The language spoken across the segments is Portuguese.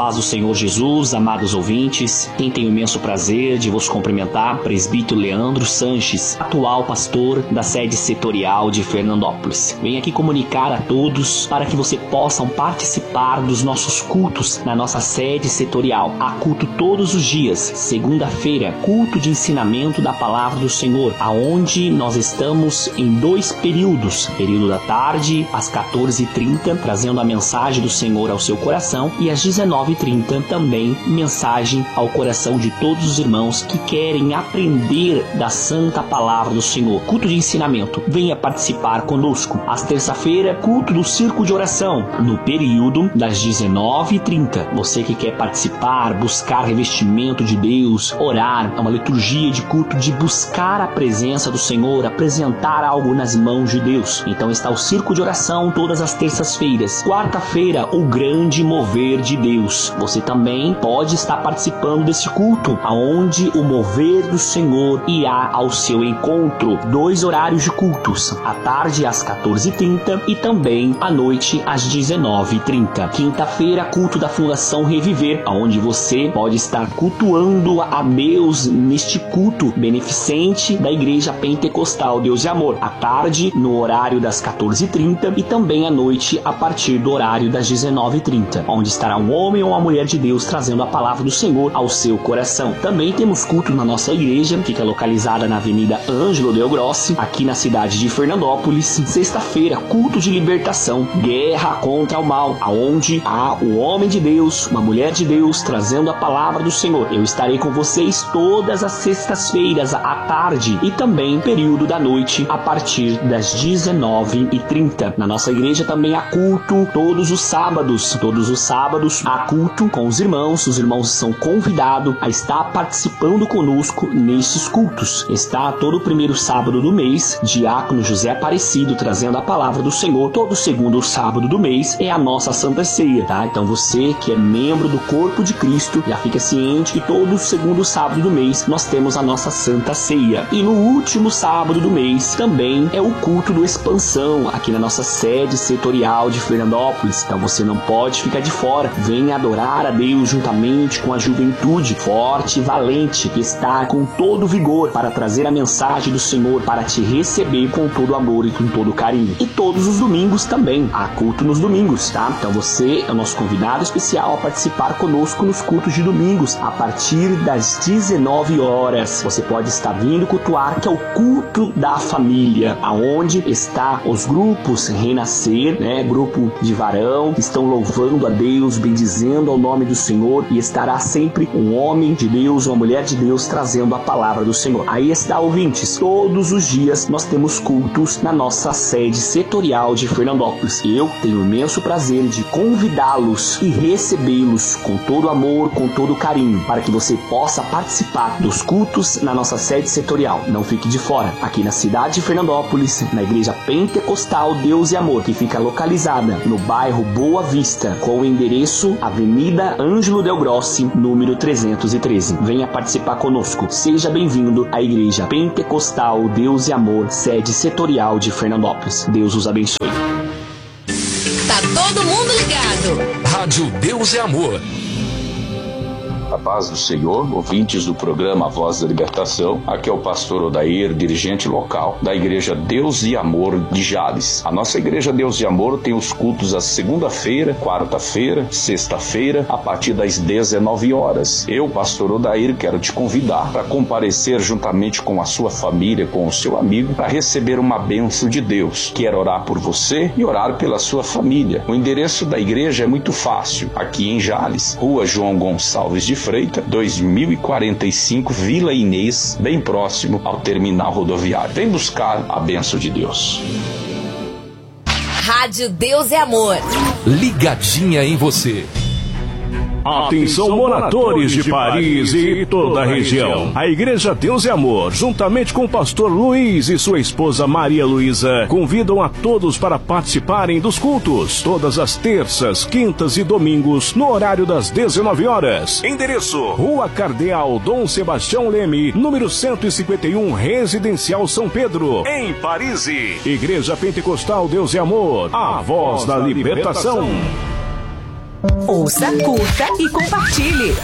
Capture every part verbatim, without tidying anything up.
paz do Senhor Jesus, amados ouvintes, quem tem o imenso prazer de vos cumprimentar, presbítero Leandro Sanches, atual pastor da sede setorial de Fernandópolis. Venho aqui comunicar a todos para que você possam participar dos nossos cultos na nossa sede setorial. Há culto todos os dias, segunda-feira, culto de ensinamento da palavra do Senhor, aonde nós estamos em dois períodos, período da tarde às quatorze e trinta, trazendo a mensagem do Senhor ao seu coração, e às dezenove e trinta também mensagem ao coração de todos os irmãos que querem aprender da santa palavra do Senhor. Culto de ensinamento, venha participar conosco. Às terça-feira, culto do círculo de oração, no período das dezenove e trinta. Você que quer participar, buscar revestimento de Deus, orar, é uma liturgia de culto de buscar a presença do Senhor, apresentar algo nas mãos de Deus. Então está o círculo de oração todas as terças-feiras. Quarta-feira, o grande mover de Deus. Você também pode estar participando desse culto, aonde o mover do Senhor irá ao seu encontro. Dois horários de cultos, à tarde às quatorze e trinta e também à noite às dezenove e trinta. Quinta-feira, culto da Fundação Reviver, aonde você pode estar cultuando a Deus neste culto beneficente da Igreja Pentecostal Deus e Amor. À tarde, no horário das quatorze e trinta e também à noite a partir do horário das dezenove e trinta, onde estará um homem ou uma mulher de Deus trazendo a palavra do Senhor ao seu coração. Também temos culto na nossa igreja, que fica localizada na Avenida Ângelo Del Grossi, aqui na cidade de Fernandópolis. Sexta-feira, culto de libertação, guerra contra o mal, aonde há o homem de Deus, uma mulher de Deus trazendo a palavra do Senhor. Eu estarei com vocês todas as sextas-feiras à tarde e também período da noite a partir das dezenove e trinta. Na nossa igreja também há culto todos os sábados. Todos os sábados há culto com os irmãos. Os irmãos são convidados a estar participando conosco nesses cultos. Está todo o primeiro sábado do mês, diácono José Aparecido trazendo a palavra do Senhor. Todo segundo sábado do mês é a nossa Santa Ceia, tá? Então você que é membro do corpo de Cristo, já fica ciente que todo segundo sábado do mês nós temos a nossa Santa Ceia. E no último sábado do mês também é o culto do Expansão, aqui na nossa sede setorial de Fernandópolis. Então você não pode ficar de fora. Venha adorar a Deus juntamente com a juventude forte e valente que está com todo vigor para trazer a mensagem do Senhor, para te receber com todo amor e com todo carinho. E todos os domingos também há culto nos domingos, tá? Então você é o nosso convidado especial a participar conosco nos cultos de domingos a partir das dezenove horas. Você pode estar vindo cultuar, que é o culto da família, aonde está os grupos Renascer, né? Grupo de varão, estão louvando a Deus, bendizendo ao nome do Senhor, e estará sempre um homem de Deus, uma mulher de Deus trazendo a palavra do Senhor. Aí está, ouvintes, todos os dias nós temos cultos na nossa sede setorial de Fernandópolis. Eu tenho o imenso prazer de convidá-los e recebê-los com todo amor, com todo carinho, para que você possa participar dos cultos na nossa sede setorial. Não fique de fora. Aqui na cidade de Fernandópolis, na Igreja Pentecostal Deus e Amor, que fica localizada no bairro Boa Vista, com o endereço Avenida Ângelo Del Grossi, número trezentos e treze. Venha participar conosco. Seja bem-vindo à Igreja Pentecostal Deus e Amor, sede setorial de Fernandópolis. Deus os abençoe. Tá todo mundo ligado. Rádio Deus e Amor. A paz do Senhor, ouvintes do programa Voz da Libertação. Aqui é o pastor Odair, dirigente local da Igreja Deus e Amor de Jales. A nossa Igreja Deus e Amor tem os cultos às segunda-feira, quarta-feira, sexta-feira, a partir das dezenove horas. Eu, pastor Odair, quero te convidar para comparecer juntamente com a sua família, com o seu amigo, para receber uma bênção de Deus. Quero orar por você e orar pela sua família. O endereço da igreja é muito fácil. Aqui em Jales, Rua João Gonçalves de Freitas, dois mil e quarenta e cinco, Vila Inês, bem próximo ao terminal rodoviário. Vem buscar a bênção de Deus. Rádio Deus e Amor. Ligadinha em você. Atenção, moradores de Paris e toda a região. A Igreja Deus e Amor, juntamente com o pastor Luiz e sua esposa Maria Luísa, convidam a todos para participarem dos cultos, todas as terças, quintas e domingos, no horário das dezenove horas. Endereço: Rua Cardeal Dom Sebastião Leme, número cento e cinquenta e um, Residencial São Pedro, em Paris. Igreja Pentecostal Deus e Amor, a voz da libertação. Ouça, curta e compartilhe.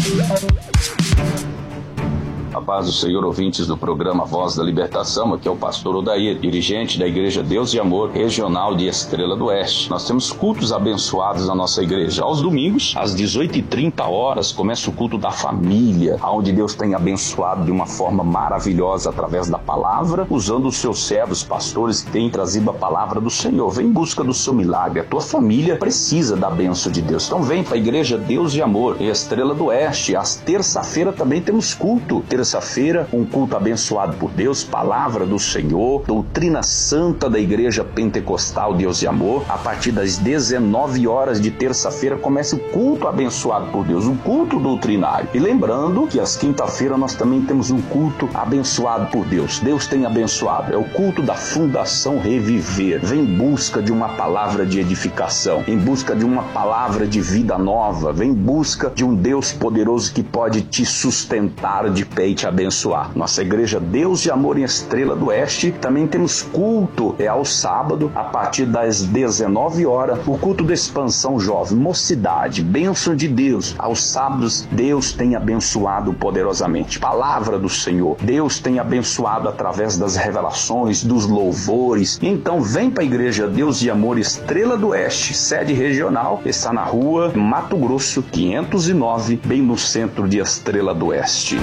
A paz do Senhor, ouvintes do programa Voz da Libertação. Aqui é o pastor Odair, dirigente da Igreja Deus e Amor, regional de Estrela do Oeste. Nós temos cultos abençoados na nossa igreja. Aos domingos, às dezoito e trinta horas, começa o culto da família, onde Deus tem abençoado de uma forma maravilhosa através da palavra, usando os seus servos, pastores que têm trazido a palavra do Senhor. Vem em busca do seu milagre. A tua família precisa da bênção de Deus. Então vem para a Igreja Deus e Amor, em Estrela do Oeste. Às terça-feira também temos culto. Terça-feira, um culto abençoado por Deus, palavra do Senhor, doutrina santa da Igreja Pentecostal Deus e Amor. A partir das dezenove horas de terça-feira começa o culto abençoado por Deus, um culto doutrinário. E lembrando que às quinta-feira nós também temos um culto abençoado por Deus. Deus tem abençoado. É o culto da Fundação Reviver. Vem em busca de uma palavra de edificação, em busca de uma palavra de vida nova. Vem em busca de um Deus poderoso que pode te sustentar de pé e te abençoar. Nossa Igreja Deus e Amor em Estrela do Oeste. Também temos culto, é ao sábado, a partir das dezenove horas, o culto da expansão jovem, mocidade, bênção de Deus. Aos sábados, Deus tem abençoado poderosamente. Palavra do Senhor. Deus tem abençoado através das revelações, dos louvores. Então vem para a Igreja Deus e Amor Estrela do Oeste, sede regional, está na rua Mato Grosso, quinhentos e nove, bem no centro de Estrela do Oeste.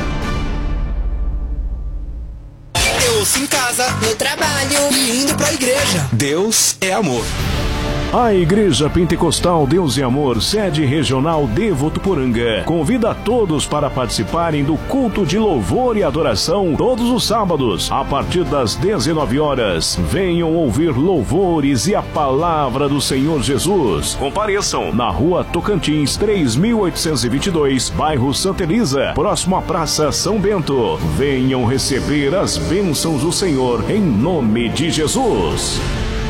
Eu ouço em casa, no trabalho e indo pra igreja. Deus é amor. A Igreja Pentecostal Deus e Amor, sede regional de Votuporanga, convida a todos para participarem do culto de louvor e adoração todos os sábados, a partir das dezenove horas. Venham ouvir louvores e a palavra do Senhor Jesus. Compareçam na Rua Tocantins, três mil oitocentos e vinte e dois, bairro Santa Elisa, próximo à Praça São Bento. Venham receber as bênçãos do Senhor em nome de Jesus.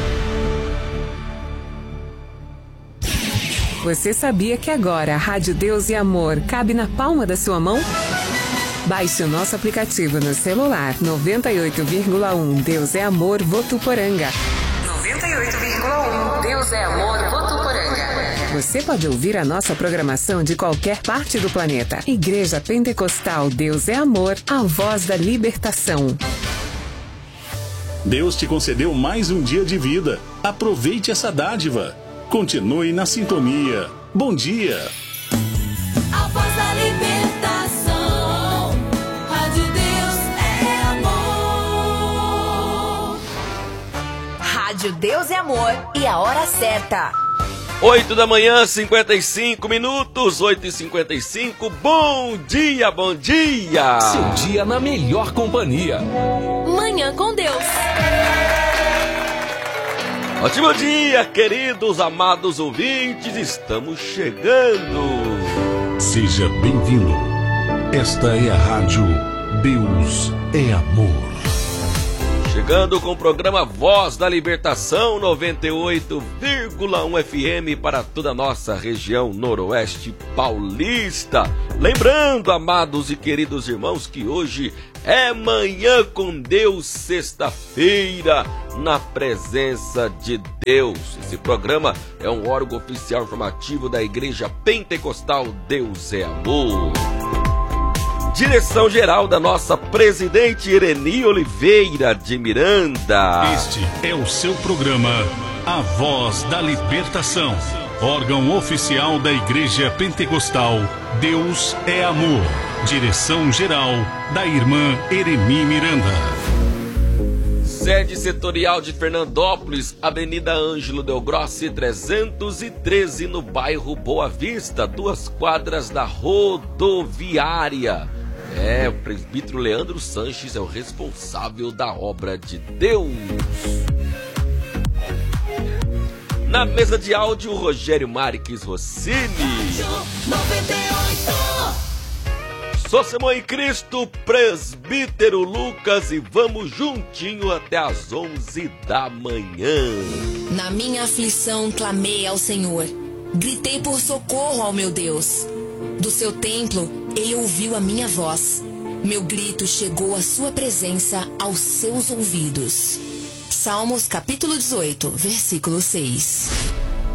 Você sabia que agora a Rádio Deus e Amor cabe na palma da sua mão? Baixe o nosso aplicativo no celular. Noventa e oito vírgula um Deus é Amor Votuporanga. noventa e oito vírgula um Deus é Amor Votuporanga. Você pode ouvir a nossa programação de qualquer parte do planeta. Igreja Pentecostal Deus é Amor, a voz da libertação. Deus te concedeu mais um dia de vida. Aproveite essa dádiva. Continue na sintonia. Bom dia. A voz da libertação. Rádio Deus é amor. Rádio Deus é Amor e a hora certa. oito da manhã, cinquenta e cinco minutos, oito e cinquenta e cinco. Bom dia, bom dia. Seu dia na melhor companhia. Manhã com Deus. Ótimo dia, queridos, amados ouvintes, estamos chegando. Seja bem-vindo. Esta é a Rádio Deus é Amor. Chegando com o programa Voz da Libertação, noventa e oito vírgula um F M para toda a nossa região noroeste paulista. Lembrando, amados e queridos irmãos, que hoje é Manhã com Deus, sexta-feira, na presença de Deus. Esse programa é um órgão oficial informativo da Igreja Pentecostal Deus é Amor. Direção geral da nossa presidente Ireni Oliveira de Miranda. Este é o seu programa, A Voz da Libertação. Órgão oficial da Igreja Pentecostal Deus é Amor. Direção geral da irmã Ireni Miranda. Sede setorial de Fernandópolis, Avenida Ângelo Del Grossi, trezentos e treze, no bairro Boa Vista, duas quadras da rodoviária. É, o presbítero Leandro Sanches é o responsável da obra de Deus. Na mesa de áudio, Rogério Marques Rossini. Sou Simão em Cristo, presbítero Lucas, e vamos juntinho até às onze da manhã. Na minha aflição clamei ao Senhor, gritei por socorro ao meu Deus. Do seu templo ele ouviu a minha voz, meu grito chegou à sua presença aos seus ouvidos. Salmos capítulo dezoito, versículo seis.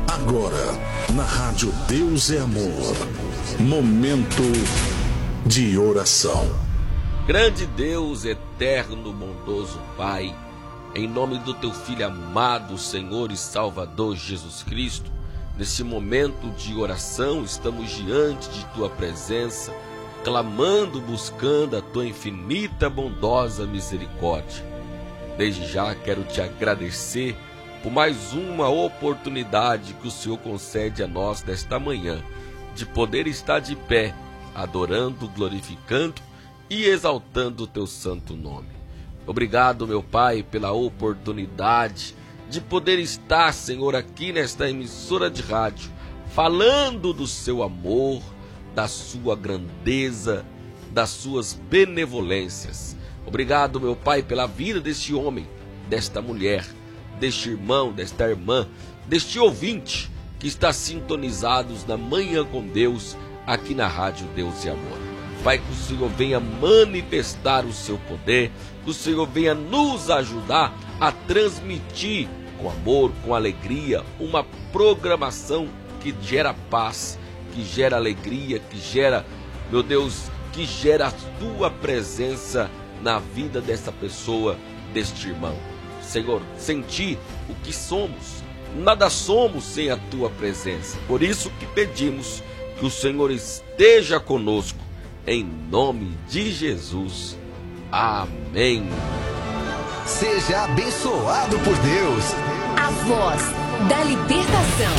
Agora, na Rádio Deus é Amor, momento de oração. Grande Deus, eterno, bondoso Pai, em nome do Teu Filho amado, Senhor e Salvador Jesus Cristo, nesse momento de oração estamos diante de Tua presença, clamando, buscando a Tua infinita, bondosa misericórdia. Desde já quero Te agradecer por mais uma oportunidade que o Senhor concede a nós nesta manhã, de poder estar de pé, adorando, glorificando e exaltando o Teu santo nome. Obrigado, meu Pai, pela oportunidade de poder estar, Senhor, aqui nesta emissora de rádio, falando do Seu amor, da Sua grandeza, das Suas benevolências. Obrigado, meu Pai, pela vida deste homem, desta mulher, deste irmão, desta irmã, deste ouvinte que está sintonizados na Manhã com Deus, aqui na Rádio Deus e Amor. Pai, que o Senhor venha manifestar o Seu poder, que o Senhor venha nos ajudar a transmitir com amor, com alegria, uma programação que gera paz, que gera alegria, que gera, meu Deus, que gera a Tua presença na vida dessa pessoa, deste irmão. Senhor, sem Ti, o que somos? Nada somos sem a Tua presença. Por isso que pedimos que o Senhor esteja conosco, em nome de Jesus. Amém. Seja abençoado por Deus. A voz da libertação.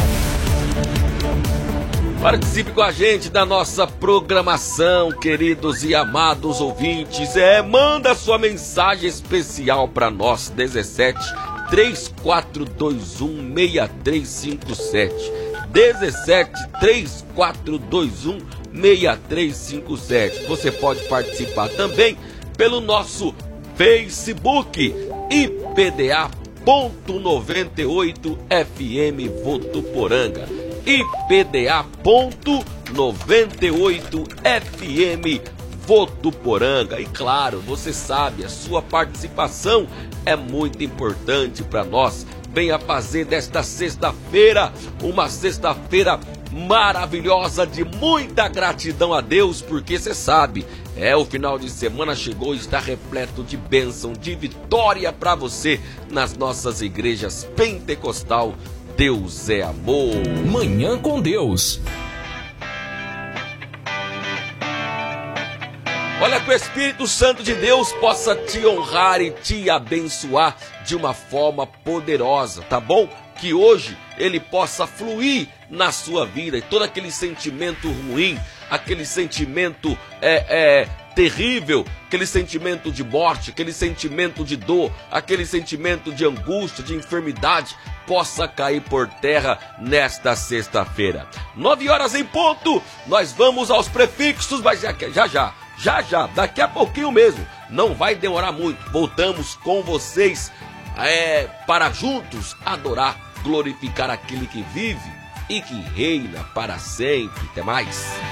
Participe com a gente da nossa programação, queridos e amados ouvintes. É, manda sua mensagem especial para nós, dezessete, três quatro dois um, seis três cinco sete. dezessete, três quatro dois um, seis três cinco sete. Você pode participar também pelo nosso Facebook, I P D A ponto noventa e oito F M Votuporanga. I P D A ponto noventa e oito F M Votuporanga. E claro, você sabe, a sua participação é muito importante para nós. Venha fazer desta sexta-feira uma sexta-feira maravilhosa, de muita gratidão a Deus, porque você sabe, é o final de semana chegou e está repleto de bênção, de vitória para você nas nossas igrejas pentecostal. Deus é amor. Manhã com Deus. Olha, que o Espírito Santo de Deus possa te honrar e te abençoar de uma forma poderosa, tá bom? Que hoje ele possa fluir na sua vida e todo aquele sentimento ruim, aquele sentimento é, é, terrível, aquele sentimento de morte, aquele sentimento de dor, aquele sentimento de angústia, de enfermidade, possa cair por terra nesta sexta-feira. Nove horas em ponto, nós vamos aos prefixos, mas já já, já, já, já, daqui a pouquinho mesmo, não vai demorar muito, voltamos com vocês é, para juntos adorar, glorificar aquele que vive e que reina para sempre. Até mais.